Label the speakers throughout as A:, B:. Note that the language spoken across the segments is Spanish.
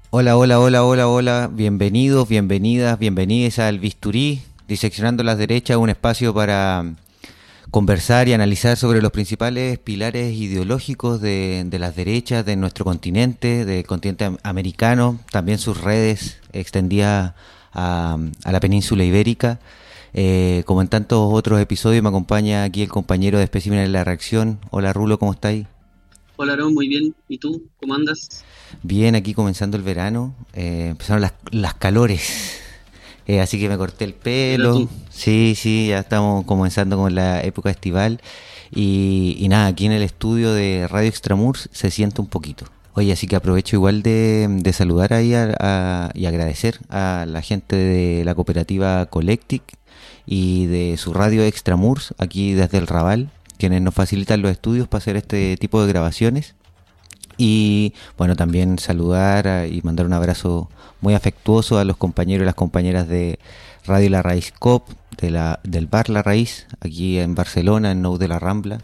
A: Hola, hola, hola, hola, hola. Bienvenidos, bienvenidas, bienvenidas al Bisturí, Diseccionando las Derechas, un espacio para conversar y analizar sobre los principales pilares ideológicos de las derechas de nuestro continente, del continente americano, también sus redes extendidas a la península ibérica. Como en tantos otros episodios, me acompaña aquí el compañero de Especímenes de la Reacción. Hola, Rulo, ¿cómo estáis?
B: Hola, Aaron, muy bien. ¿Y tú? ¿Cómo andas?
A: Bien, aquí comenzando el verano, empezaron las calores, así que me corté el
B: Mira
A: pelo,
B: tú.
A: sí, sí, ya estamos comenzando con la época estival y nada, aquí en el estudio de Radio Extramurs se siente un poquito. Oye, así que aprovecho igual de saludar ahí y agradecer a la gente de la cooperativa Colectic y de su radio Extramurs, aquí desde el Raval, quienes nos facilitan los estudios para hacer este tipo de grabaciones. Y bueno, también saludar y mandar un abrazo muy afectuoso a los compañeros y las compañeras de Radio La Raíz COP, del bar La Raíz, aquí en Barcelona, en Nou de la Rambla.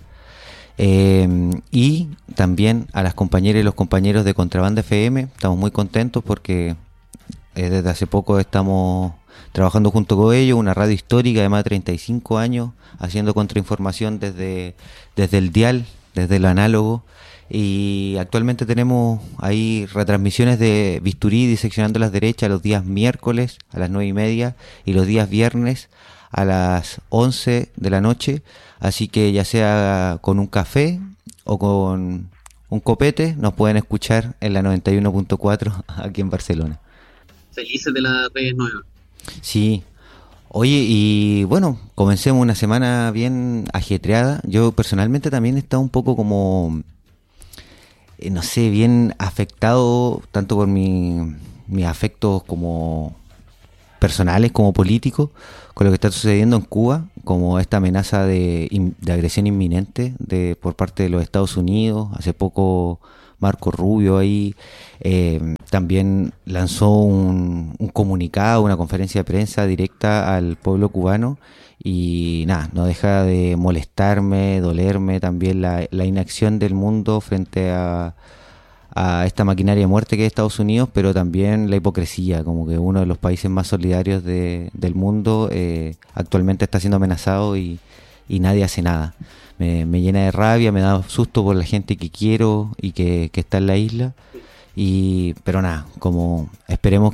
A: Y también a las compañeras y los compañeros de Contrabanda FM. Estamos muy contentos porque desde hace poco estamos trabajando junto con ellos, una radio histórica de más de 35 años, haciendo contrainformación desde el dial, desde el análogo. Y actualmente tenemos ahí retransmisiones de Bisturí diseccionando las derechas los días miércoles a las 9:30 y los días viernes a las 11 de la noche. Así que ya sea con un café o con un copete, nos pueden escuchar en la 91.4 aquí en Barcelona.
B: Felices de las redes nuevas.
A: Sí. Oye, y bueno, comencemos una semana bien ajetreada. Yo personalmente también he estado un poco como no sé, bien afectado tanto por mis afectos como personales como políticos con lo que está sucediendo en Cuba, como esta amenaza de agresión inminente por parte de los Estados Unidos. Hace poco Marco Rubio ahí también lanzó un comunicado, una conferencia de prensa directa al pueblo cubano y nada, no deja de molestarme, dolerme también la inacción del mundo frente a esta maquinaria de muerte que es Estados Unidos, pero también la hipocresía, como que uno de los países más solidarios del mundo actualmente está siendo amenazado y nadie hace nada. Me llena de rabia, me da susto por la gente que quiero y que está en la isla, pero nada, como esperemos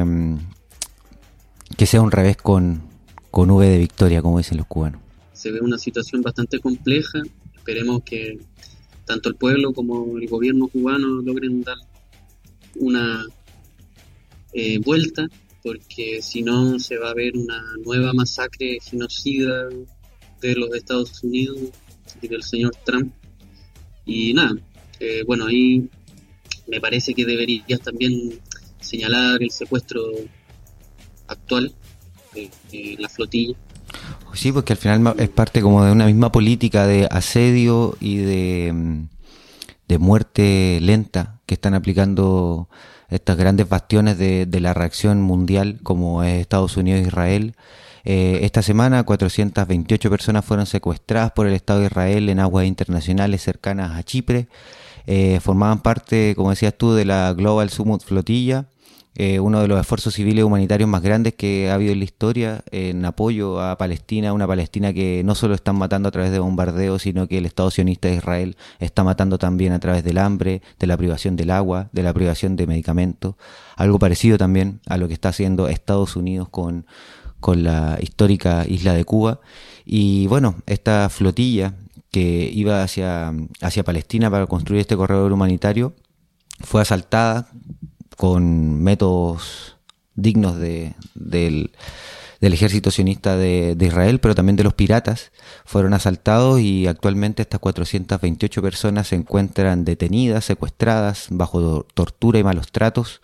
A: que sea un revés con V de victoria, como dicen los cubanos.
B: Se ve una situación bastante compleja. Esperemos que tanto el pueblo como el gobierno cubano logren dar una vuelta, porque si no se va a ver una nueva masacre genocida de los Estados Unidos y del señor Trump. Y nada, bueno, ahí me parece que deberías también señalar el secuestro actual de la flotilla.
A: Sí, porque al final es parte como de una misma política de asedio y de muerte lenta que están aplicando estas grandes bastiones de la reacción mundial como es Estados Unidos e Israel. Esta semana 428 personas fueron secuestradas por el Estado de Israel en aguas internacionales cercanas a Chipre. Formaban parte, como decías tú, de la Global Summit Flotilla, uno de los esfuerzos civiles humanitarios más grandes que ha habido en la historia en apoyo a Palestina, una Palestina que no solo están matando a través de bombardeos, sino que el Estado sionista de Israel está matando también a través del hambre, de la privación del agua, de la privación de medicamentos, algo parecido también a lo que está haciendo Estados Unidos con la histórica isla de Cuba. Y bueno, esta flotilla que iba hacia Palestina para construir este corredor humanitario fue asaltada con métodos dignos del ejército sionista de Israel, pero también de los piratas. Fueron asaltados y actualmente estas 428 personas se encuentran detenidas, secuestradas, bajo tortura y malos tratos.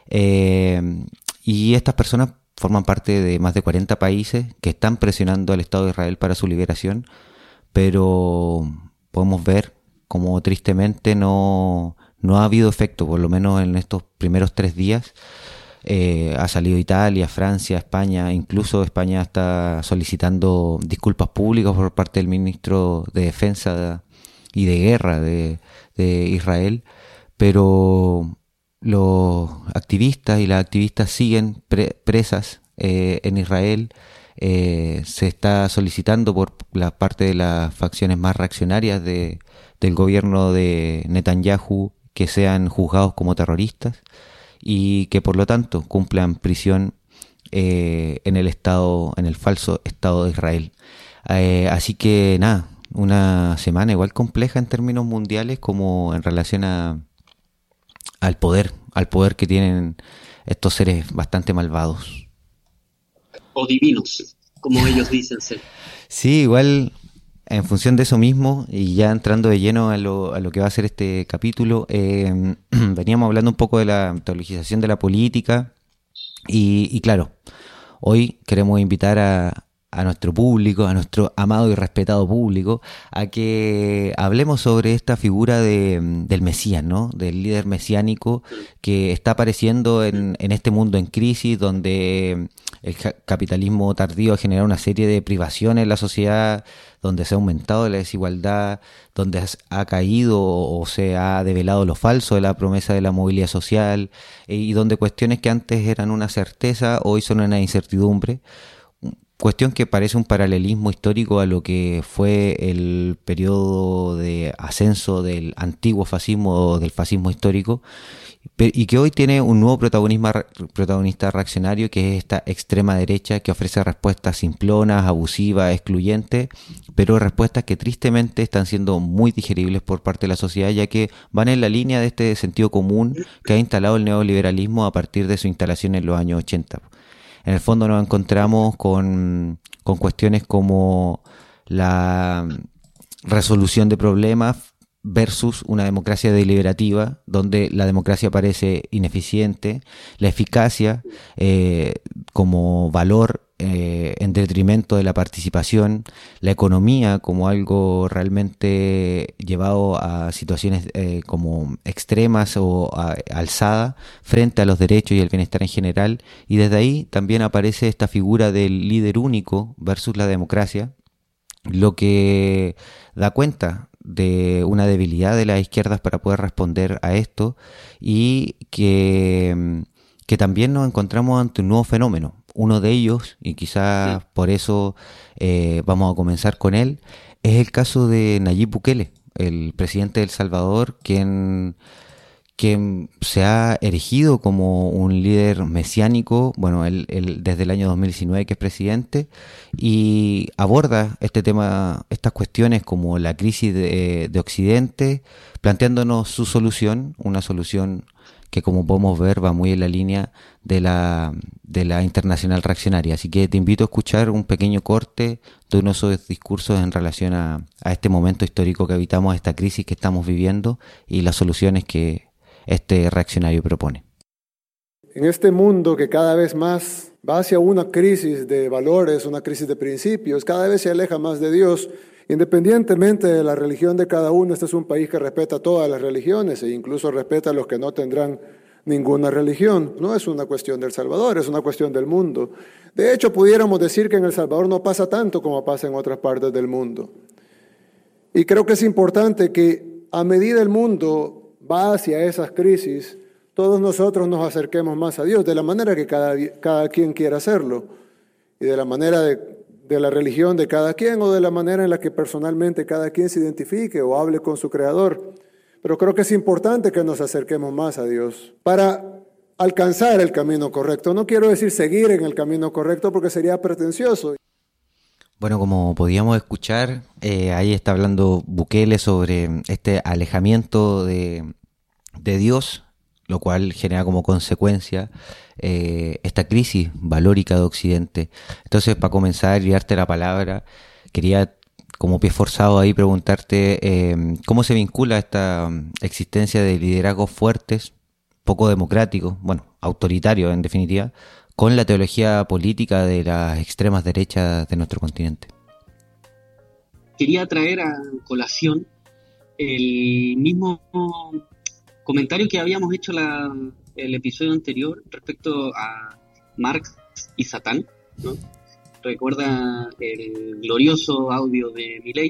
A: Y estas personas forman parte de más de 40 países que están presionando al Estado de Israel para su liberación, pero podemos ver como tristemente no ha habido efecto, por lo menos en estos primeros 3 días. Ha salido Italia, Francia, España, incluso España está solicitando disculpas públicas por parte del ministro de Defensa y de Guerra de Israel, pero los activistas y las activistas siguen presas en Israel. Se está solicitando por la parte de las facciones más reaccionarias del gobierno de Netanyahu que sean juzgados como terroristas y que por lo tanto cumplan prisión en el falso Estado de Israel. Así que nada, una semana igual compleja en términos mundiales como en relación al poder que tienen estos seres bastante malvados.
B: O divinos, como ellos dicen ser.
A: Sí, igual en función de eso mismo y ya entrando de lleno a lo que va a ser este capítulo, veníamos hablando un poco de la teologización de la política y claro, hoy queremos invitar a nuestro público, a nuestro amado y respetado público, a que hablemos sobre esta figura del Mesías, ¿no? Del líder mesiánico que está apareciendo en este mundo en crisis, donde el capitalismo tardío ha generado una serie de privaciones en la sociedad, donde se ha aumentado la desigualdad, donde ha caído o se ha develado lo falso de la promesa de la movilidad social, y donde cuestiones que antes eran una certeza hoy son una incertidumbre. Cuestión que parece un paralelismo histórico a lo que fue el periodo de ascenso del antiguo fascismo o del fascismo histórico, y que hoy tiene un nuevo protagonista reaccionario, que es esta extrema derecha que ofrece respuestas simplonas, abusivas, excluyentes, pero respuestas que tristemente están siendo muy digeribles por parte de la sociedad, ya que van en la línea de este sentido común que ha instalado el neoliberalismo a partir de su instalación en los años 80. En el fondo nos encontramos con cuestiones como la resolución de problemas versus una democracia deliberativa, donde la democracia parece ineficiente, la eficacia como valor en detrimento de la participación, la economía como algo realmente llevado a situaciones como extremas o alzada frente a los derechos y el bienestar en general, y desde ahí también aparece esta figura del líder único versus la democracia, lo que da cuenta de una debilidad de las izquierdas para poder responder a esto, y que también nos encontramos ante un nuevo fenómeno. Uno de ellos, y quizás por eso vamos a comenzar con él, es el caso de Nayib Bukele, el presidente de El Salvador, quien se ha erigido como un líder mesiánico, bueno, él desde el año 2019 que es presidente, y aborda este tema, estas cuestiones como la crisis de Occidente, planteándonos su solución, una solución que, como podemos ver, va muy en la línea de la internacional reaccionaria. Así que te invito a escuchar un pequeño corte de uno de esos discursos en relación a este momento histórico que habitamos, a esta crisis que estamos viviendo y las soluciones que este reaccionario propone.
C: En este mundo que cada vez más va hacia una crisis de valores, una crisis de principios, cada vez se aleja más de Dios, independientemente de la religión de cada uno. Este es un país que respeta todas las religiones e incluso respeta a los que no tendrán ninguna religión. No es una cuestión del Salvador, es una cuestión del mundo. De hecho, pudiéramos decir que en El Salvador no pasa tanto como pasa en otras partes del mundo. Y creo que es importante que a medida el mundo va hacia esas crisis, todos nosotros nos acerquemos más a Dios, de la manera que cada quien quiera hacerlo, y de la manera de la religión de cada quien, o de la manera en la que personalmente cada quien se identifique o hable con su Creador. Pero creo que es importante que nos acerquemos más a Dios para alcanzar el camino correcto. No quiero decir seguir en el camino correcto, porque sería pretencioso.
A: Bueno, como podíamos escuchar, ahí está hablando Bukele sobre este alejamiento de Dios, lo cual genera como consecuencia esta crisis valórica de Occidente. Entonces, para comenzar y darte la palabra, quería, como pie forzado ahí, preguntarte cómo se vincula esta existencia de liderazgos fuertes, poco democráticos, bueno, autoritarios en definitiva, con la teología política de las extremas derechas de nuestro continente.
B: Quería traer a colación el mismo comentario que habíamos hecho el episodio anterior respecto a Marx y Satán, ¿no? Recuerda el glorioso audio de Milei,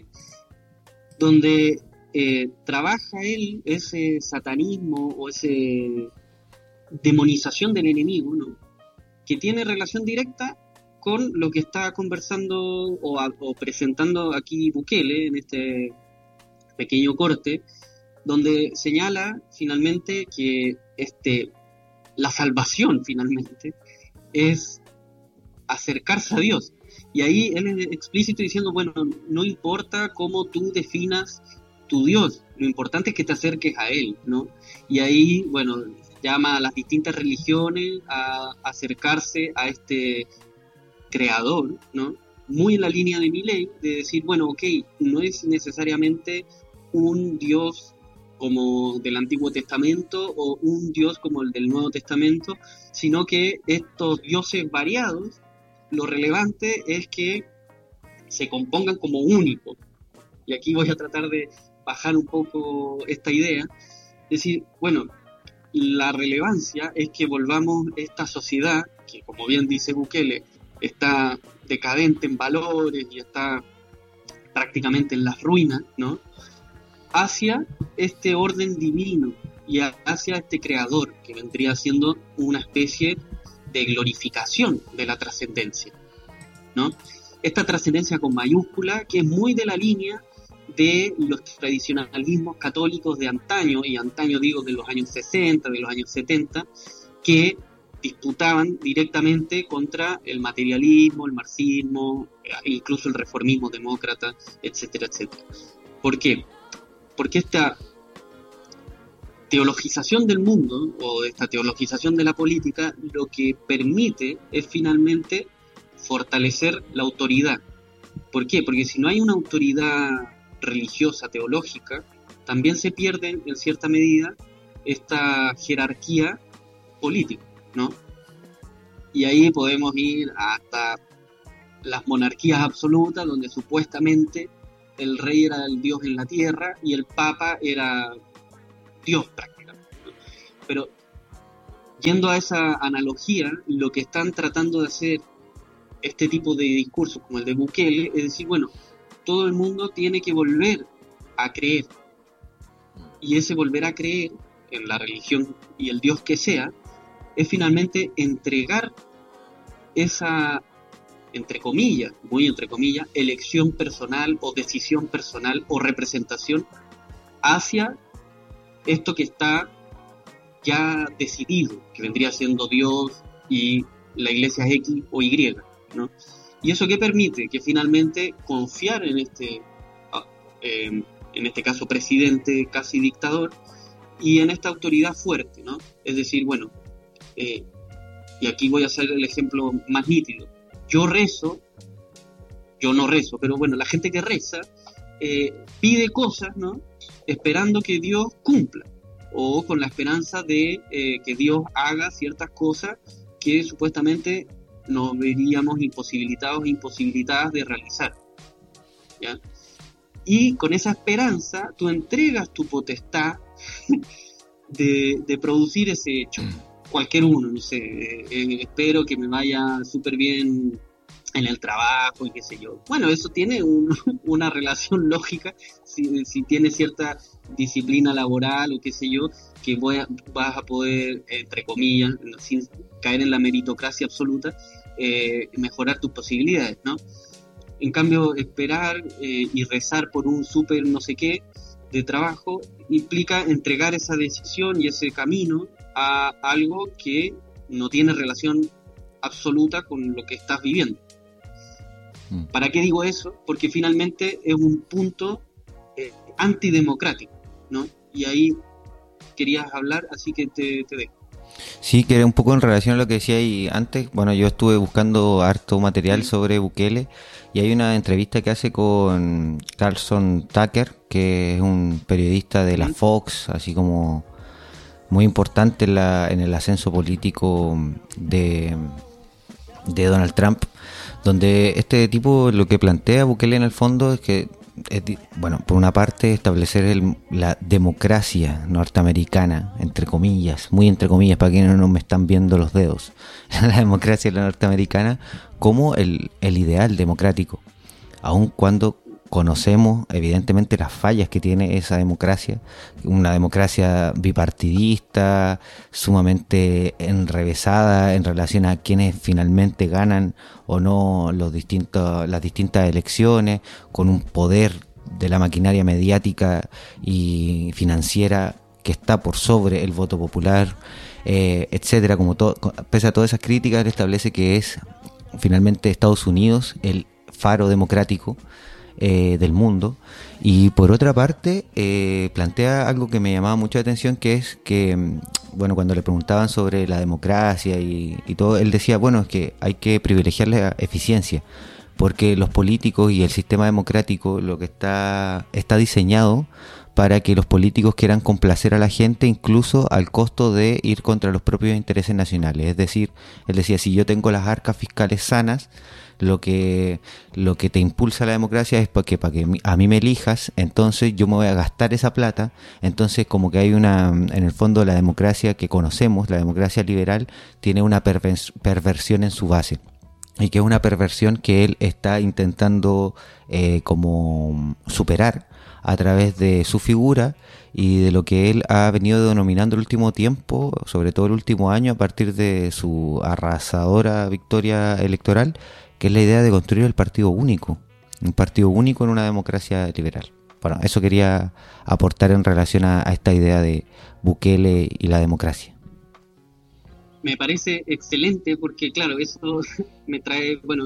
B: donde trabaja él ese satanismo o ese demonización del enemigo, ¿no? Que tiene relación directa con lo que está conversando o presentando aquí Bukele en este pequeño corte, donde señala finalmente que la salvación finalmente es acercarse a Dios. Y ahí él es explícito diciendo, bueno, no importa cómo tú definas tu Dios, lo importante es que te acerques a Él, ¿no? Y ahí, bueno, llama a las distintas religiones a acercarse a este creador, ¿no? Muy en la línea de Milei, de decir, bueno, ok, no es necesariamente un Dios como del Antiguo Testamento o un Dios como el del Nuevo Testamento, sino que estos dioses variados, lo relevante es que se compongan como únicos. Y aquí voy a tratar de bajar un poco esta idea. Es decir, bueno, la relevancia es que volvamos esta sociedad, que como bien dice Bukele, está decadente en valores y está prácticamente en las ruinas, ¿no? Hacia este orden divino y hacia este creador, que vendría siendo una especie de glorificación de la trascendencia, ¿no? Esta trascendencia con mayúscula, que es muy de la línea de los tradicionalismos católicos de antaño, y antaño digo de los años 60, de los años 70, que disputaban directamente contra el materialismo, el marxismo, incluso el reformismo demócrata, etcétera, etcétera. ¿Por qué? Porque esta teologización del mundo, o esta teologización de la política, lo que permite es finalmente fortalecer la autoridad. ¿Por qué? Porque si no hay una autoridad religiosa, teológica, también se pierde en cierta medida esta jerarquía política, ¿no? Y ahí podemos ir hasta las monarquías absolutas, donde supuestamente el rey era el dios en la tierra y el papa era Dios prácticamente, ¿no? Pero yendo a esa analogía, lo que están tratando de hacer este tipo de discursos como el de Bukele es decir, bueno, todo el mundo tiene que volver a creer, y ese volver a creer en la religión y el Dios que sea es finalmente entregar esa, entre comillas, muy entre comillas, elección personal o decisión personal o representación hacia esto que está ya decidido, que vendría siendo Dios y la iglesia X o Y, ¿no? ¿Y eso qué permite? Que finalmente confiar en este caso presidente casi dictador y en esta autoridad fuerte, ¿no? Es decir, bueno, y aquí voy a hacer el ejemplo más nítido. Yo no rezo, pero bueno, la gente que reza pide cosas, ¿no? Esperando que Dios cumpla, o con la esperanza de que Dios haga ciertas cosas que supuestamente nos veríamos imposibilitadas de realizar, ¿ya? Y con esa esperanza tú entregas tu potestad de producir ese hecho, cualquier uno, no sé, espero que me vaya súper bien en el trabajo y qué sé yo. Bueno, eso tiene una relación lógica, si tienes cierta disciplina laboral o qué sé yo, que vas a poder, entre comillas, sin caer en la meritocracia absoluta, mejorar tus posibilidades, ¿no? En cambio, esperar y rezar por un súper no sé qué de trabajo implica entregar esa decisión y ese camino a algo que no tiene relación absoluta con lo que estás viviendo. ¿Para qué digo eso? Porque finalmente es un punto antidemocrático, ¿no? Y ahí querías hablar, así que te dejo.
A: Sí, que un poco en relación a lo que decía ahí antes. Bueno, yo estuve buscando harto material sobre Bukele y hay una entrevista que hace con Carlson Tucker, que es un periodista de la Fox, así como muy importante en el ascenso político de Donald Trump, donde este tipo lo que plantea Bukele en el fondo es que, bueno, por una parte establecer la democracia norteamericana, entre comillas, muy entre comillas para quienes no me están viendo los dedos, la democracia norteamericana como el ideal democrático, aun cuando conocemos evidentemente las fallas que tiene esa democracia, una democracia bipartidista, sumamente enrevesada en relación a quienes finalmente ganan o no las distintas elecciones, con un poder de la maquinaria mediática y financiera que está por sobre el voto popular, etcétera. Pese a todas esas críticas, él establece que es finalmente Estados Unidos el faro democrático del mundo. Y por otra parte plantea algo que me llamaba mucho la atención, que es que, bueno, cuando le preguntaban sobre la democracia y todo, él decía, bueno, es que hay que privilegiar la eficiencia, porque los políticos y el sistema democrático lo que está diseñado para que los políticos quieran complacer a la gente, incluso al costo de ir contra los propios intereses nacionales. Es decir, él decía, si yo tengo las arcas fiscales sanas, lo que te impulsa la democracia es para que a mí me elijas, entonces yo me voy a gastar esa plata. Entonces, como que hay en el fondo, la democracia que conocemos, la democracia liberal, tiene una perversión en su base, y que es una perversión que él está intentando como superar a través de su figura y de lo que él ha venido denominando el último tiempo, sobre todo el último año, a partir de su arrasadora victoria electoral, que es la idea de construir el partido único, un partido único en una democracia liberal. Bueno, eso quería aportar en relación a esta idea de Bukele y la democracia.
B: Me parece excelente porque, claro, eso me trae, bueno,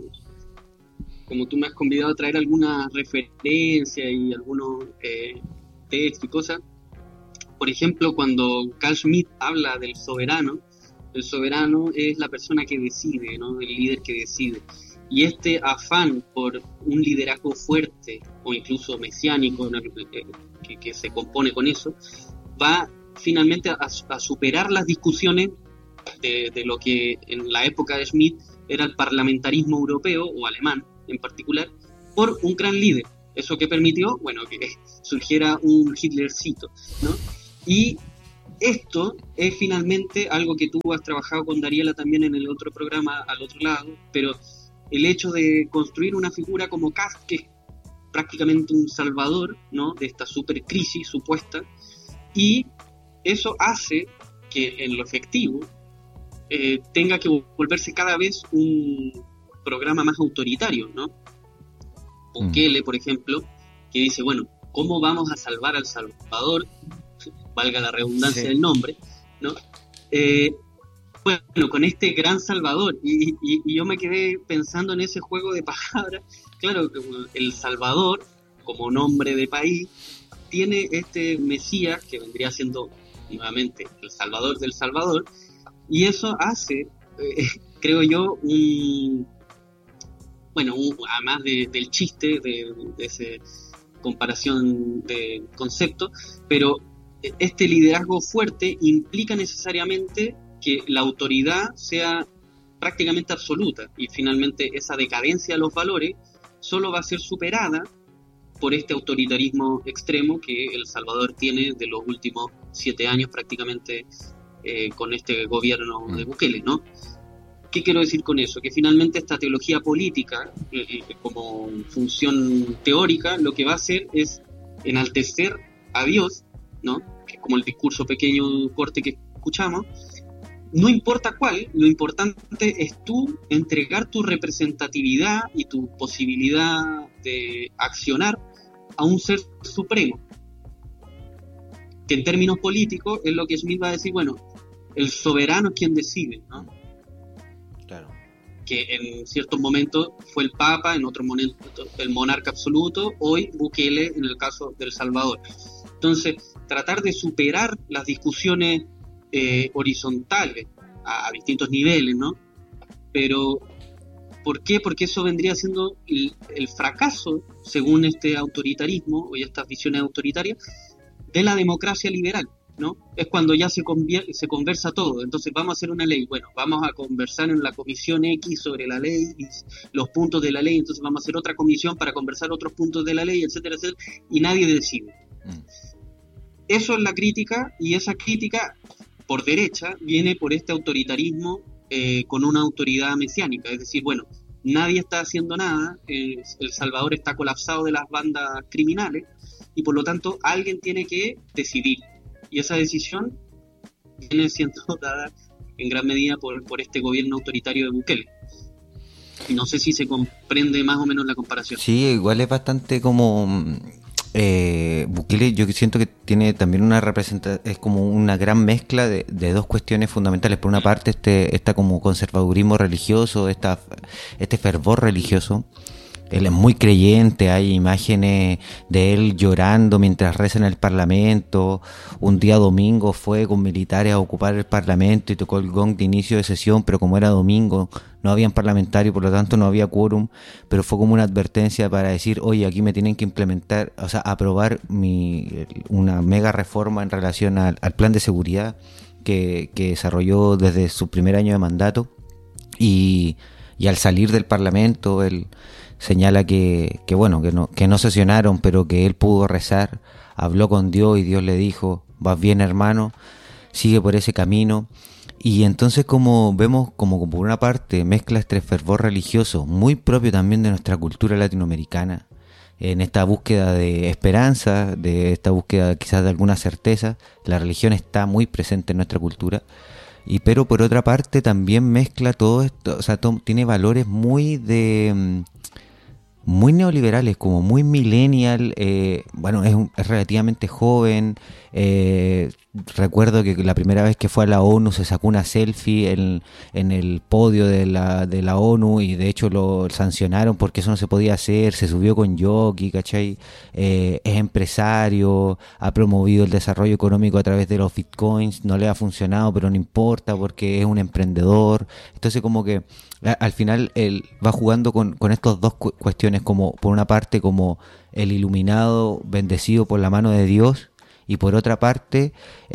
B: como tú me has convidado a traer alguna referencia y algunos textos y cosas. Por ejemplo, cuando Carl Schmitt habla del soberano, el soberano es la persona que decide, ¿no? El líder que decide. Y este afán por un liderazgo fuerte o incluso mesiánico, que se compone con eso, va finalmente a superar las discusiones de lo que en la época de Schmitt era el parlamentarismo europeo o alemán en particular, por un gran líder. Eso que permitió, bueno, que surgiera un Hitlercito, ¿no? Y esto es finalmente algo que tú has trabajado con Dariela también en el otro programa, al otro lado, pero el hecho de construir una figura como Kast, que es prácticamente un salvador, ¿no?, de esta supercrisis supuesta, y eso hace que en lo efectivo tenga que volverse cada vez un programa más autoritario, ¿no? Bukele, por ejemplo, que dice, bueno, ¿cómo vamos a salvar al Salvador? Valga la redundancia del nombre, ¿no? Bueno, con este gran Salvador, y yo me quedé pensando en ese juego de palabras. Claro, El Salvador, como nombre de país, tiene este Mesías que vendría siendo nuevamente el Salvador del Salvador, y eso hace, creo yo, además del chiste, de esa comparación de concepto, pero este liderazgo fuerte implica necesariamente que la autoridad sea prácticamente absoluta, y finalmente esa decadencia de los valores solo va a ser superada por este autoritarismo extremo que El Salvador tiene de los últimos 7 años prácticamente con este gobierno de Bukele, ¿no? ¿Qué quiero decir con eso? Que finalmente esta teología política, como función teórica, lo que va a hacer es enaltecer a Dios, ¿no?, que es como el discurso pequeño corte que escuchamos. No importa cuál, lo importante es tú entregar tu representatividad y tu posibilidad de accionar a un ser supremo, que en términos políticos es lo que Smith va a decir, bueno, el soberano es quien decide, ¿no?
A: Claro.
B: Que en ciertos momentos fue el Papa, en otros momentos el monarca absoluto, hoy Bukele en el caso del Salvador. Entonces, tratar de superar las discusiones horizontales a distintos niveles, ¿no? Pero, ¿por qué? Porque eso vendría siendo el fracaso, según este autoritarismo o estas visiones autoritarias, de la democracia liberal, ¿no? Es cuando ya se conversa todo. Entonces vamos a hacer una ley, bueno, vamos a conversar en la comisión X sobre la ley y los puntos de la ley, entonces vamos a hacer otra comisión para conversar otros puntos de la ley, etcétera, etcétera, y nadie decide. Eso es la crítica, y esa crítica por derecha viene por este autoritarismo con una autoridad mesiánica, es decir, bueno, nadie está haciendo nada, El Salvador está colapsado de las bandas criminales y por lo tanto alguien tiene que decidir. Y esa decisión viene siendo dada en gran medida por este gobierno autoritario de Bukele. Y no sé si se comprende más o menos la comparación.
A: Sí, igual es bastante como... Bukele, yo siento que tiene también una representación, es como una gran mezcla de dos cuestiones fundamentales. Por una parte, esta como conservadurismo religioso, este fervor religioso. Él es muy creyente, hay imágenes de él llorando mientras reza en el Parlamento. Un día domingo fue con militares a ocupar el Parlamento y tocó el gong de inicio de sesión, pero como era domingo no habían parlamentarios, por lo tanto no había quórum, pero fue como una advertencia para decir, oye, aquí me tienen que implementar, o sea, aprobar una mega reforma en relación al plan de seguridad que desarrolló desde su primer año de mandato. Y al salir del Parlamento, él señala que no sesionaron, pero que él pudo rezar, habló con Dios y Dios le dijo, vas bien hermano, sigue por ese camino. Y entonces como vemos como por una parte mezcla este fervor religioso muy propio también de nuestra cultura latinoamericana, en esta búsqueda de esperanza, de esta búsqueda quizás de alguna certeza. La religión está muy presente en nuestra cultura. Pero por otra parte también mezcla todo esto, o sea, tiene valores muy neoliberales, como muy millennial. Es relativamente joven. Recuerdo que la primera vez que fue a la ONU se sacó una selfie en el podio de la ONU, y de hecho lo sancionaron porque eso no se podía hacer. Se subió con jockey, ¿cachai? Es empresario, ha promovido el desarrollo económico a través de los bitcoins. No le ha funcionado, pero no importa porque es un emprendedor. Entonces como que al final él va jugando con estas dos cuestiones, como por una parte como el iluminado bendecido por la mano de Dios, y por otra parte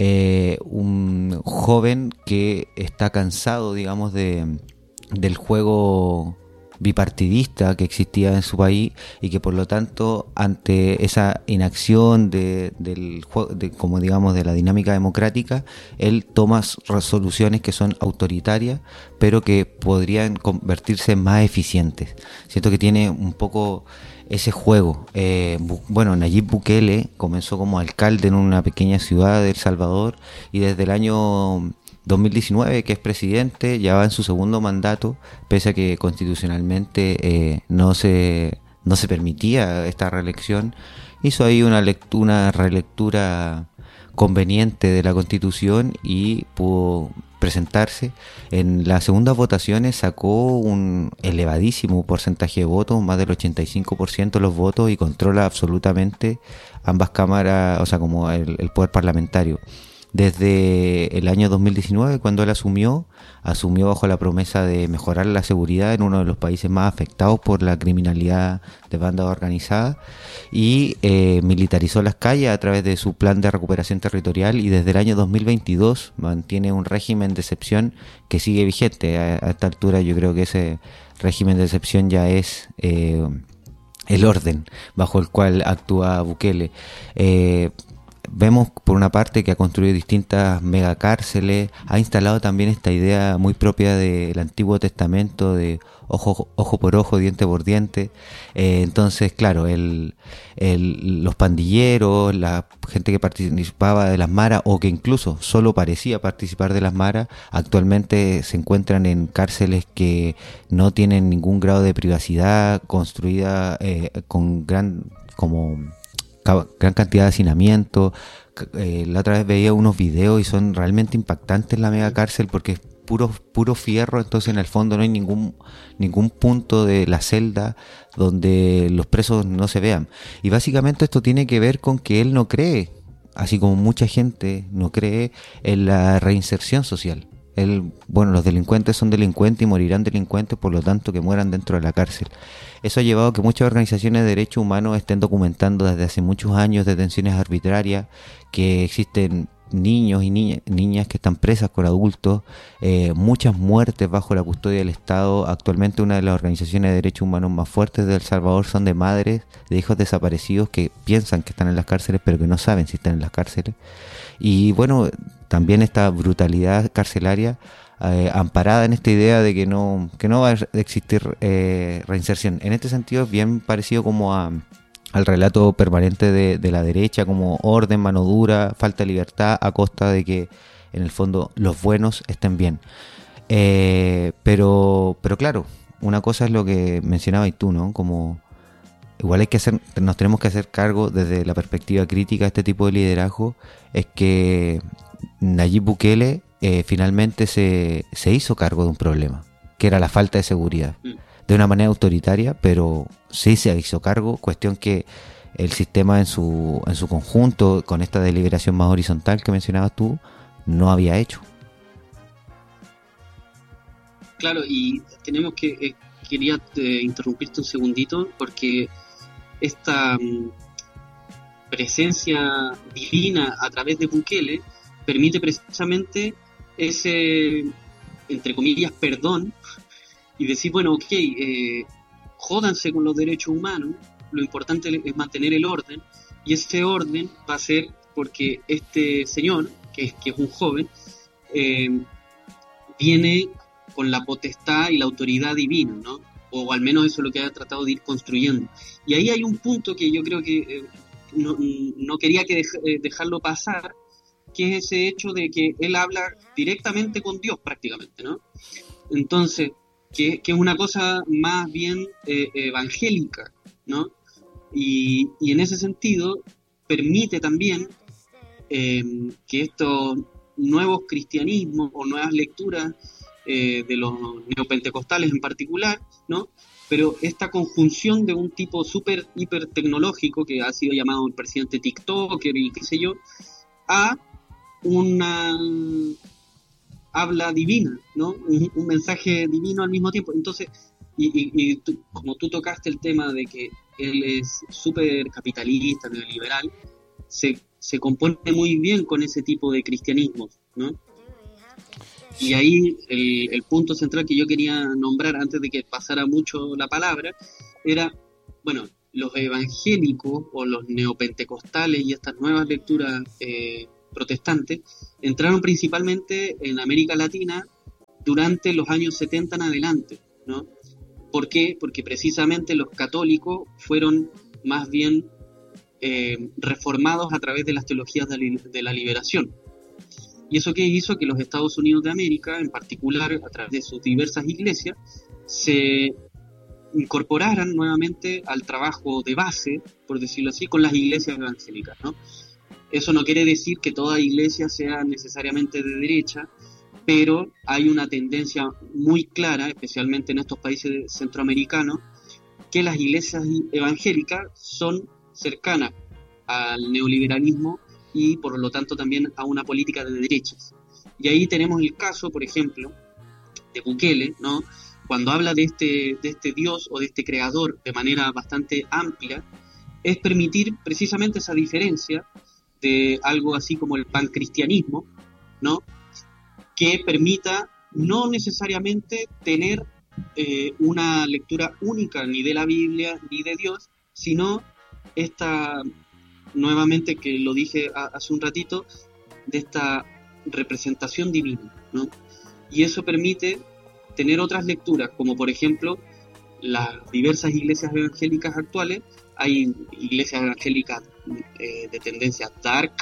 A: un joven que está cansado, digamos, del juego bipartidista que existía en su país, y que por lo tanto ante esa inacción como digamos de la dinámica democrática, él toma resoluciones que son autoritarias pero que podrían convertirse en más eficientes. Siento que tiene un poco ese juego. Nayib Bukele comenzó como alcalde en una pequeña ciudad de El Salvador, y desde el año 2019 que es presidente, ya va en su segundo mandato, pese a que constitucionalmente no se permitía esta reelección. Hizo ahí una relectura conveniente de la Constitución y pudo presentarse. En las segundas votaciones sacó un elevadísimo porcentaje de votos, más del 85% de los votos, y controla absolutamente ambas cámaras, o sea, como el poder parlamentario. Desde el año 2019, cuando él asumió bajo la promesa de mejorar la seguridad en uno de los países más afectados por la criminalidad de bandas organizadas, y militarizó las calles a través de su plan de recuperación territorial, y desde el año 2022 mantiene un régimen de excepción que sigue vigente. A esta altura yo creo que ese régimen de excepción ya es el orden bajo el cual actúa Bukele. Vemos por una parte que ha construido distintas megacárceles, ha instalado también esta idea muy propia del Antiguo Testamento de ojo por ojo, diente por diente. Entonces, claro, los pandilleros, la gente que participaba de las maras, o que incluso solo parecía participar de las maras, actualmente se encuentran en cárceles que no tienen ningún grado de privacidad, construida con gran cantidad de hacinamiento. La otra vez veía unos videos y son realmente impactantes la mega cárcel, porque es puro fierro. Entonces en el fondo no hay ningún punto de la celda donde los presos no se vean. Y básicamente esto tiene que ver con que él no cree, así como mucha gente no cree, en la reinserción social. Los delincuentes son delincuentes y morirán delincuentes, por lo tanto que mueran dentro de la cárcel. Eso ha llevado a que muchas organizaciones de derechos humanos estén documentando desde hace muchos años detenciones arbitrarias, que existen niños y niñas que están presas con adultos, muchas muertes bajo la custodia del Estado. Actualmente una de las organizaciones de derechos humanos más fuertes de El Salvador son de madres de hijos desaparecidos que piensan que están en las cárceles pero que no saben si están en las cárceles. Y bueno, también esta brutalidad carcelaria amparada en esta idea de que no va a existir reinserción. En este sentido es bien parecido como al relato permanente de la derecha, como orden, mano dura, falta de libertad a costa de que en el fondo los buenos estén bien. Pero claro, una cosa es lo que mencionabas tú, ¿no? Como igual nos tenemos que hacer cargo desde la perspectiva crítica de este tipo de liderazgo, es que Nayib Bukele finalmente se hizo cargo de un problema, que era la falta de seguridad. De una manera autoritaria, pero sí se hizo cargo, cuestión que el sistema en su conjunto, con esta deliberación más horizontal que mencionabas tú, no había hecho.
B: Claro, y tenemos que, quería interrumpirte un segundito, porque esta presencia divina a través de Bukele permite precisamente ese, entre comillas, perdón, y decir, bueno, ok, jódanse con los derechos humanos, lo importante es mantener el orden, y ese orden va a ser porque este señor, que es un joven, viene con la potestad y la autoridad divina, ¿no? O al menos eso es lo que ha tratado de ir construyendo. Y ahí hay un punto que yo creo que no quería dejarlo pasar, que es ese hecho de que él habla directamente con Dios prácticamente, ¿no? Entonces, que es una cosa más bien evangélica, ¿no? Y en ese sentido permite también que estos nuevos cristianismos o nuevas lecturas de los neopentecostales en particular, ¿no? Pero esta conjunción de un tipo súper hiper tecnológico que ha sido llamado el presidente TikToker y qué sé yo, a una habla divina, ¿no? Un mensaje divino al mismo tiempo. Entonces, como tú tocaste el tema de que él es súper capitalista, neoliberal, se compone muy bien con ese tipo de cristianismo, ¿no? Y ahí el punto central que yo quería nombrar antes de que pasara mucho la palabra era, bueno, los evangélicos o los neopentecostales y estas nuevas lecturas protestantes entraron principalmente en América Latina durante los años 70 en adelante, ¿no? ¿Por qué? Porque precisamente los católicos fueron más bien reformados a través de las teologías de la liberación. Y eso que hizo que los Estados Unidos de América, en particular a través de sus diversas iglesias, se incorporaran nuevamente al trabajo de base, por decirlo así, con las iglesias evangélicas, ¿no? Eso no quiere decir que toda iglesia sea necesariamente de derecha, pero hay una tendencia muy clara, especialmente en estos países centroamericanos, que las iglesias evangélicas son cercanas al neoliberalismo y por lo tanto también a una política de derechas. Y ahí tenemos el caso, por ejemplo, de Bukele, ¿no? Cuando habla de este Dios o de este creador de manera bastante amplia, es permitir precisamente esa diferencia de algo así como el pancristianismo, ¿no? Que permita no necesariamente tener una lectura única ni de la Biblia ni de Dios, sino esta, nuevamente que lo dije hace un ratito, de esta representación divina, ¿no? Y eso permite tener otras lecturas, como por ejemplo las diversas iglesias evangélicas actuales. Hay iglesias evangélicas de tendencia dark,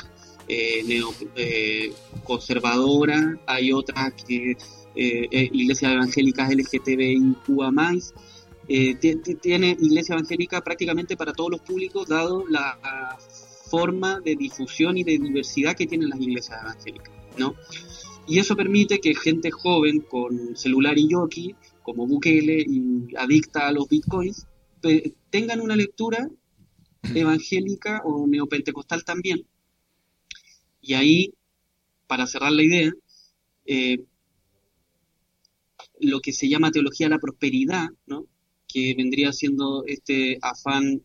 B: conservadora, hay otras que iglesias evangélicas LGTBIQA+, tiene iglesia evangélica prácticamente para todos los públicos, dado la forma de difusión y de diversidad que tienen las iglesias evangélicas, ¿no? Y eso permite que gente joven con celular y jockey, como Bukele y adicta a los bitcoins, tengan una lectura evangélica o neopentecostal también. Y ahí, para cerrar la idea, lo que se llama teología de la prosperidad, ¿no? Que vendría siendo este afán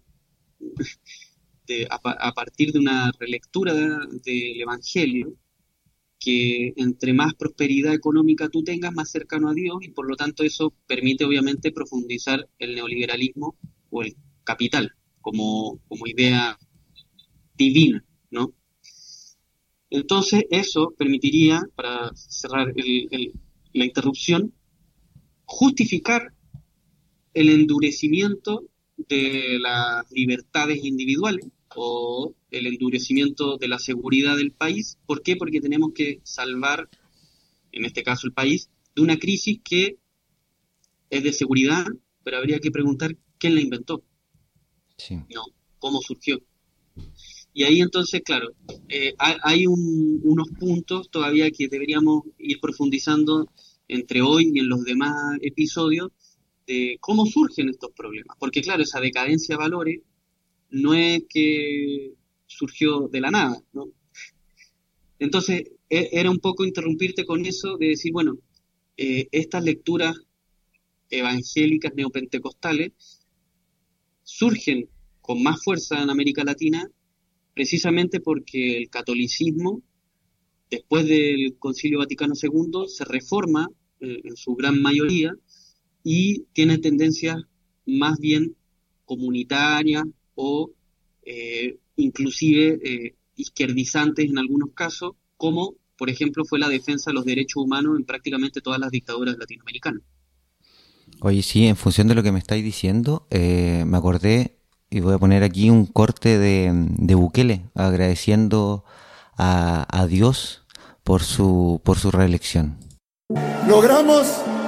B: a partir de una relectura del Evangelio, que entre más prosperidad económica tú tengas, más cercano a Dios, y por lo tanto eso permite obviamente profundizar el neoliberalismo o el capital como idea divina, ¿no? Entonces eso permitiría, para cerrar la interrupción, justificar el endurecimiento de las libertades individuales o el endurecimiento de la seguridad del país. ¿Por qué? Porque tenemos que salvar, en este caso el país, de una crisis que es de seguridad, pero habría que preguntar quién la inventó,
A: Sí.
B: ¿no? ¿Cómo surgió? Y ahí entonces, claro, hay unos puntos todavía que deberíamos ir profundizando entre hoy y en los demás episodios de cómo surgen estos problemas. Porque claro, esa decadencia de valores no es que surgió de la nada, ¿no? Entonces, era un poco interrumpirte con eso de decir, bueno, estas lecturas evangélicas neopentecostales surgen con más fuerza en América Latina precisamente porque el catolicismo, después del Concilio Vaticano II, se reforma en su gran mayoría y tiene tendencias más bien comunitarias o inclusive izquierdizantes en algunos casos, como por ejemplo fue la defensa de los derechos humanos en prácticamente todas las dictaduras latinoamericanas.
A: Oye, sí, en función de lo que me estáis diciendo, me acordé, y voy a poner aquí un corte de Bukele, agradeciendo a Dios por su reelección.
C: Logramos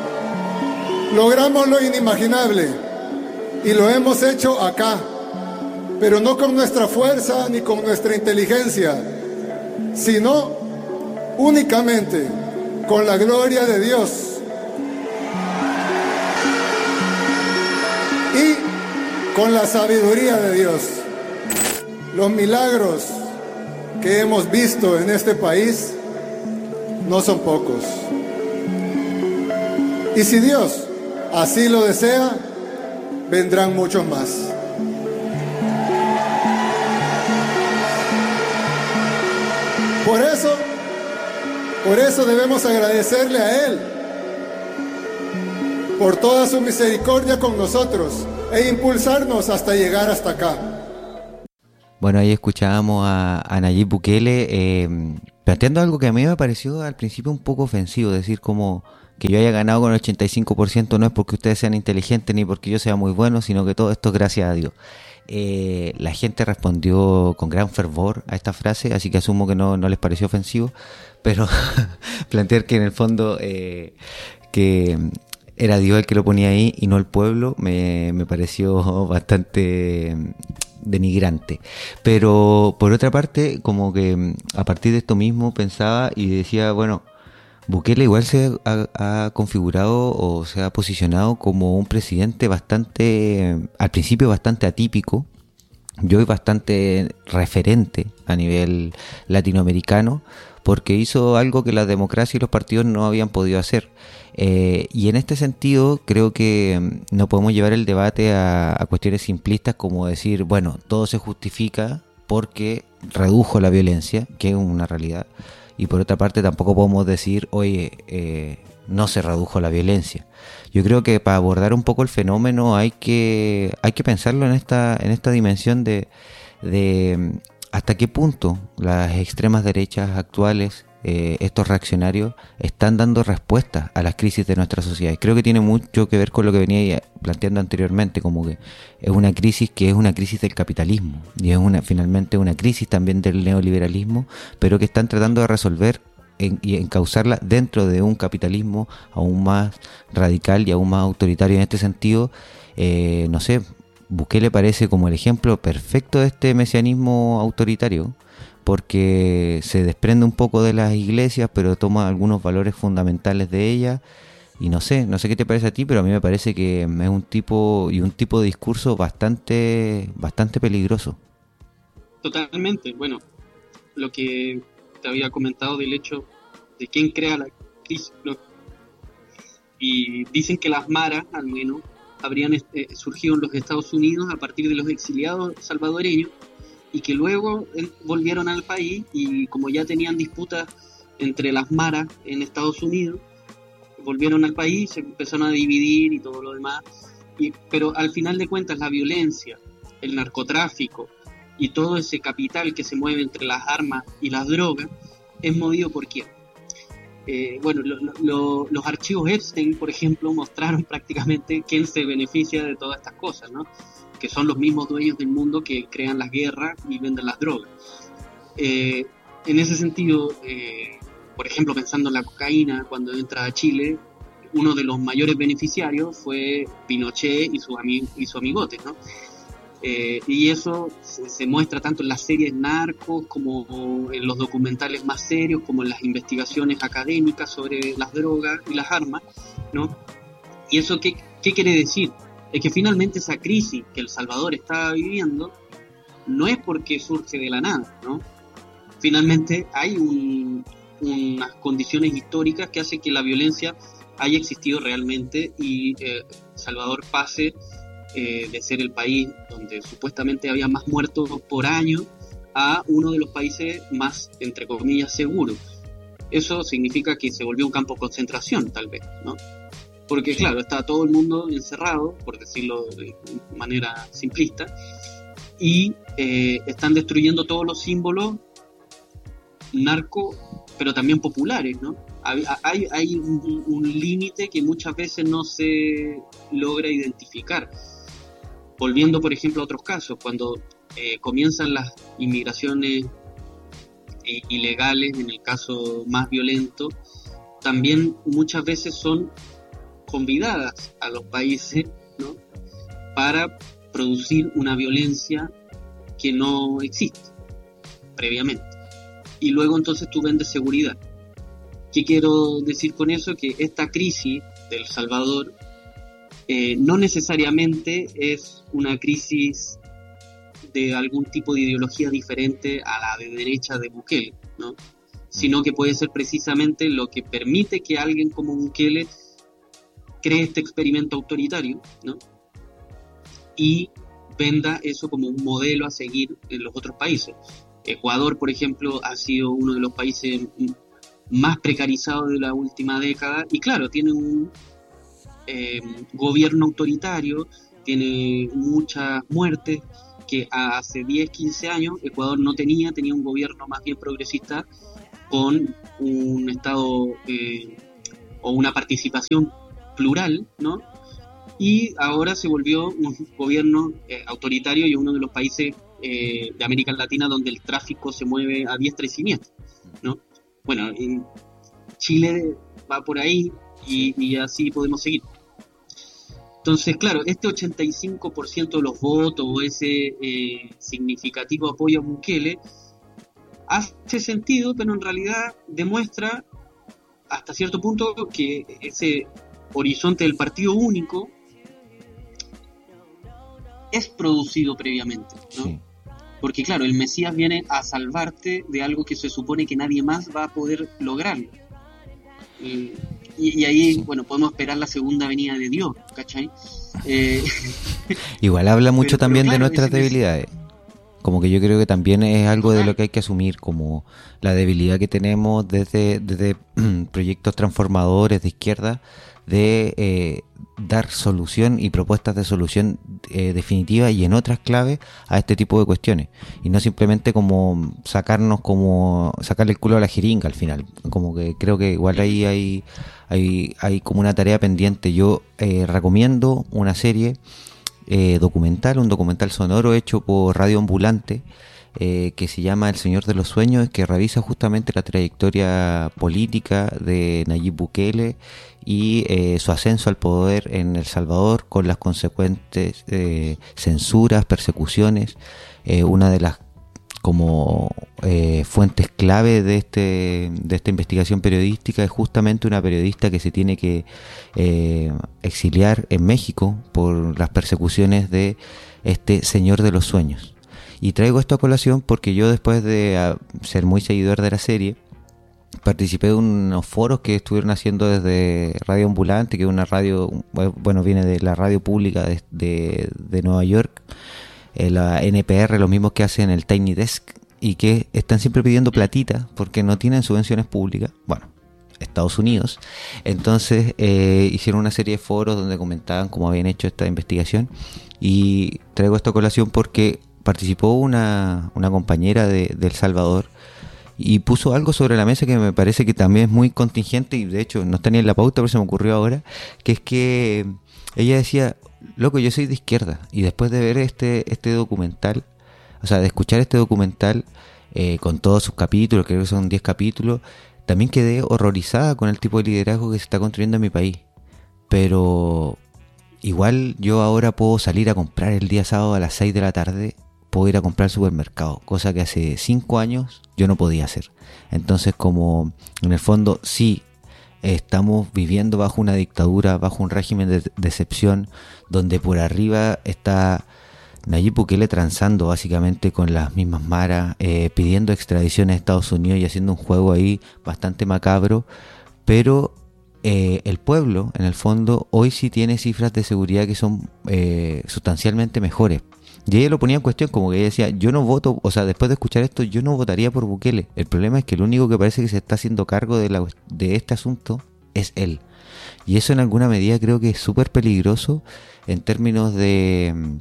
C: lo inimaginable y lo hemos hecho acá, pero no con nuestra fuerza ni con nuestra inteligencia, sino únicamente con la gloria de Dios. Y con la sabiduría de Dios. Los milagros que hemos visto en este país no son pocos. Y si Dios así lo desea, vendrán muchos más. Por eso debemos agradecerle a Él por toda su misericordia con nosotros e impulsarnos hasta llegar hasta acá.
A: Bueno, ahí escuchábamos a Nayib Bukele planteando algo que a mí me pareció al principio un poco ofensivo, decir como que yo haya ganado con el 85% no es porque ustedes sean inteligentes ni porque yo sea muy bueno, sino que todo esto es gracias a Dios. La gente respondió con gran fervor a esta frase, así que asumo que no les pareció ofensivo, pero plantear que en el fondo que era Dios el que lo ponía ahí y no el pueblo me pareció bastante denigrante. Pero por otra parte, como que a partir de esto mismo pensaba y decía, bueno, Bukele igual se ha configurado o se ha posicionado como un presidente bastante, al principio bastante atípico, y hoy bastante referente a nivel latinoamericano, porque hizo algo que la democracia y los partidos no habían podido hacer. Y en este sentido creo que no podemos llevar el debate a cuestiones simplistas como decir, bueno, todo se justifica porque redujo la violencia, que es una realidad. Y por otra parte tampoco podemos decir, oye, no se redujo la violencia. Yo creo que para abordar un poco el fenómeno hay que pensarlo en esta dimensión de hasta qué punto las extremas derechas actuales, estos reaccionarios, están dando respuestas a las crisis de nuestra sociedad. Creo que tiene mucho que ver con lo que venía planteando anteriormente, como que es una crisis del capitalismo y es finalmente una crisis también del neoliberalismo, pero que están tratando de resolver y encauzarla dentro de un capitalismo aún más radical y aún más autoritario. En este sentido, no sé, Bukele parece como el ejemplo perfecto de este mesianismo autoritario, porque se desprende un poco de las iglesias, pero toma algunos valores fundamentales de ellas. Y no sé qué te parece a ti, pero a mí me parece que es un tipo de discurso bastante peligroso.
B: Totalmente. Bueno, lo que te había comentado del hecho de quién crea la crisis, ¿no? Y dicen que las maras, al menos, habrían surgido en los Estados Unidos a partir de los exiliados salvadoreños, y que luego volvieron al país, y como ya tenían disputas entre las maras en Estados Unidos, volvieron al país, se empezaron a dividir y todo lo demás, pero al final de cuentas la violencia, el narcotráfico y todo ese capital que se mueve entre las armas y las drogas es movido ¿por quién? bueno, los archivos Epstein, por ejemplo, mostraron prácticamente quién se beneficia de todas estas cosas, ¿no? Que son los mismos dueños del mundo que crean las guerras y venden las drogas. En ese sentido, por ejemplo, pensando en la cocaína, cuando entra a Chile, uno de los mayores beneficiarios fue Pinochet y su amigote, ¿no? Y eso se muestra tanto en las series narcos como en los documentales más serios, como en las investigaciones académicas sobre las drogas y las armas, ¿no? ¿Y eso qué quiere decir? Es que finalmente esa crisis que El Salvador está viviendo no es porque surge de la nada, ¿no? Finalmente hay unas condiciones históricas que hacen que la violencia haya existido realmente y Salvador pase de ser el país donde supuestamente había más muertos por año a uno de los países más, entre comillas, seguros. Eso significa que se volvió un campo de concentración, tal vez, ¿no? Porque, claro, está todo el mundo encerrado, por decirlo de manera simplista, y están destruyendo todos los símbolos narco, pero también populares, ¿no? Hay un límite que muchas veces no se logra identificar. Volviendo, por ejemplo, a otros casos, cuando comienzan las inmigraciones ilegales, en el caso más violento, también muchas veces son convidadas a los países, ¿no?, para producir una violencia que no existe previamente. Y luego entonces tú vendes seguridad. ¿Qué quiero decir con eso? Que esta crisis de El Salvador no necesariamente es una crisis de algún tipo de ideología diferente a la de derecha de Bukele, ¿no? Sino que puede ser precisamente lo que permite que alguien como Bukele cree este experimento autoritario, ¿no?, y venda eso como un modelo a seguir en los otros países. Ecuador, por ejemplo, ha sido uno de los países más precarizados de la última década y claro, tiene un gobierno autoritario, tiene muchas muertes que hace 10, 15 años Ecuador no tenía un gobierno más bien progresista con un Estado o una participación plural, ¿no? Y ahora se volvió un gobierno autoritario y uno de los países de América Latina donde el tráfico se mueve a diestra y siniestra, ¿no? Bueno, en Chile va por ahí y así podemos seguir. Entonces, claro, este 85% de los votos o ese significativo apoyo a Bukele hace sentido, pero en realidad demuestra hasta cierto punto que ese horizonte del partido único es producido previamente, ¿no? Sí. Porque claro, el Mesías viene a salvarte de algo que se supone que nadie más va a poder lograrlo. Y ahí, bueno, podemos esperar la segunda venida de Dios, ¿cachai?
A: Igual habla mucho también claro, de nuestras debilidades. Como que yo creo que también es algo de lo que hay que asumir, como la debilidad que tenemos desde proyectos transformadores de izquierda, de dar solución y propuestas de solución definitiva y en otras claves a este tipo de cuestiones, y no simplemente como sacarle el culo a la jeringa al final. Como que creo que igual ahí hay como una tarea pendiente. Yo recomiendo una serie un documental sonoro hecho por Radio Ambulante, que se llama El Señor de los Sueños, que revisa justamente la trayectoria política de Nayib Bukele y su ascenso al poder en El Salvador, con las consecuentes censuras, persecuciones. Una de las como fuentes clave de esta investigación periodística es justamente una periodista que se tiene que exiliar en México por las persecuciones de este Señor de los Sueños. Y traigo esto a colación porque yo, después de ser muy seguidor de la serie, participé de unos foros que estuvieron haciendo desde Radio Ambulante, que es una radio, bueno, viene de la radio pública de Nueva York, la NPR, los mismos que hacen el Tiny Desk, y que están siempre pidiendo platita porque no tienen subvenciones públicas. Bueno, Estados Unidos. Entonces hicieron una serie de foros donde comentaban cómo habían hecho esta investigación, y traigo esta colación porque participó una compañera de El Salvador, y puso algo sobre la mesa que me parece que también es muy contingente, y de hecho no está ni en la pauta, pero se me ocurrió ahora, que es que ella decía, loco, yo soy de izquierda, y después de ver este documental, o sea, de escuchar este documental con todos sus capítulos, creo que son 10 capítulos, también quedé horrorizada con el tipo de liderazgo que se está construyendo en mi país. Pero igual yo ahora puedo salir a comprar el día sábado a las 6 de la tarde, puedo ir a comprar al supermercado, cosa que hace 5 años yo no podía hacer. Entonces, como en el fondo sí estamos viviendo bajo una dictadura, bajo un régimen de excepción, donde por arriba está Nayib Bukele transando básicamente con las mismas maras, pidiendo extradición a Estados Unidos y haciendo un juego ahí bastante macabro, pero el pueblo, en el fondo, hoy sí tiene cifras de seguridad que son sustancialmente mejores. Y ella lo ponía en cuestión, como que ella decía, yo no voto, o sea, después de escuchar esto, yo no votaría por Bukele. El problema es que el único que parece que se está haciendo cargo de este asunto es él. Y eso en alguna medida creo que es súper peligroso en términos de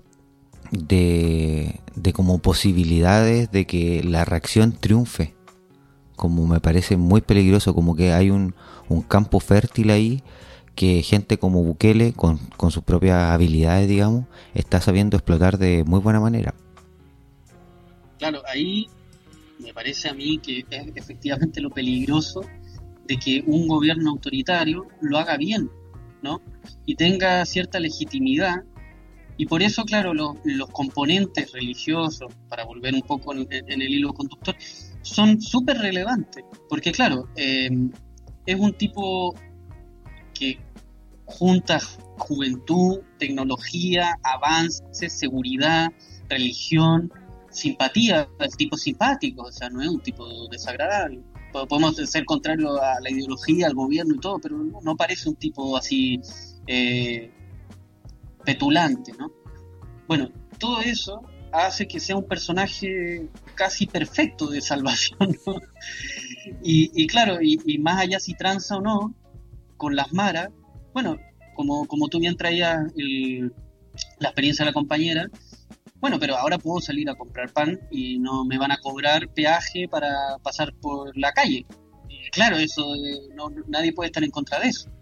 A: como posibilidades de que la reacción triunfe. Como me parece muy peligroso, como que hay un campo fértil ahí que gente como Bukele, con sus propias habilidades, digamos, está sabiendo explotar de muy buena manera.
B: Claro, ahí me parece a mí que es efectivamente lo peligroso de que un gobierno autoritario lo haga bien, ¿no? Y tenga cierta legitimidad. Y por eso, claro, los componentes religiosos, para volver un poco en el hilo conductor, son súper relevantes. Porque, claro, es un tipo que junta juventud, tecnología, avances, seguridad, religión, simpatía. El tipo simpático, o sea, no es un tipo desagradable. Podemos ser contrarios a la ideología, al gobierno y todo, pero no parece un tipo así petulante, ¿no? Bueno, todo eso hace que sea un personaje casi perfecto de salvación, ¿no? Y claro, y más allá si tranza o no con las maras, bueno, como tú bien traías la experiencia de la compañera, bueno, pero ahora puedo salir a comprar pan y no me van a cobrar peaje para pasar por la calle. Claro, eso nadie puede estar en contra de eso.